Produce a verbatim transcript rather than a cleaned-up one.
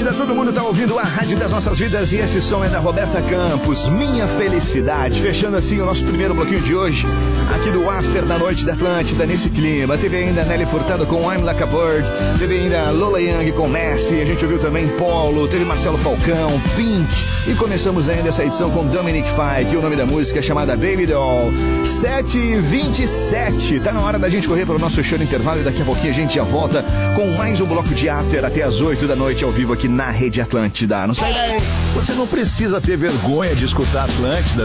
Atlântida, todo mundo tá ouvindo a Rádio das Nossas Vidas e esse som é da Roberta Campos, Minha Felicidade. Fechando assim o nosso primeiro bloquinho de hoje, aqui do After da Noite da Atlântida, nesse clima. Teve ainda Nelly Furtado com I'm Like a Bird, teve ainda Lola Young com Messi, a gente ouviu também Polo, teve Marcelo Falcão, Pink, e começamos ainda essa edição com Dominic Fike, o nome da música é chamada Baby Doll. sete e vinte e sete, tá na hora da gente correr para o nosso show no intervalo e daqui a pouquinho a gente já volta com mais um bloco de After até as oito da noite ao vivo aqui na Rede Atlântida. Não sai daí. Você não precisa ter vergonha de escutar Atlântida.